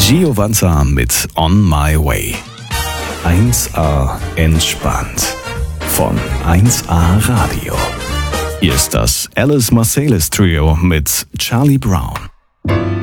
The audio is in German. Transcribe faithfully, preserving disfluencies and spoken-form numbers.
Giovanna mit On My Way. eins A entspannt. Von eins A Radio. Hier ist das Alice Marsalis Trio mit Charlie Brown.